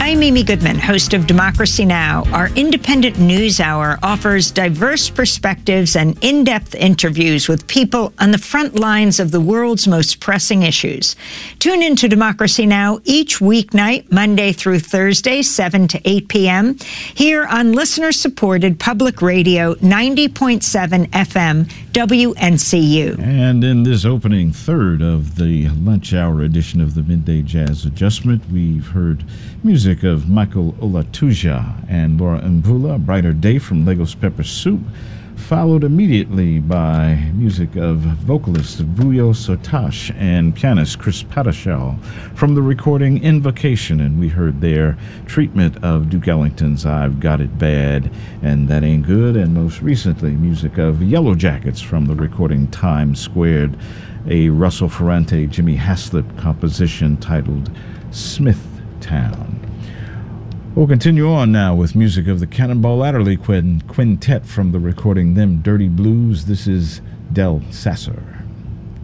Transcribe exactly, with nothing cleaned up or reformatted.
I'm Amy Goodman, host of Democracy Now! Our independent news hour offers diverse perspectives and in-depth interviews with people on the front lines of the world's most pressing issues. Tune into Democracy Now! Each weeknight, Monday through Thursday, seven to eight p.m., here on listener-supported public radio ninety point seven F M, W N C U. And in this opening third of the lunch hour edition of the Midday Jazz Adjustment, we've heard music of Michael Olatuja and Laura Mbula, Brighter Day from Lagos Pepper Soup, followed immediately by music of vocalist Vuyo Sotash and pianist Chris Padashal from the recording Invocation, and we heard their treatment of Duke Ellington's I've Got It Bad and That Ain't Good, and most recently music of Yellow Jackets from the recording Time Squared, a Russell Ferrante, Jimmy Haslip composition titled Smithtown. We'll continue on now with music of the Cannonball Adderley Quintet from the recording Them Dirty Blues. This is Del Sasser.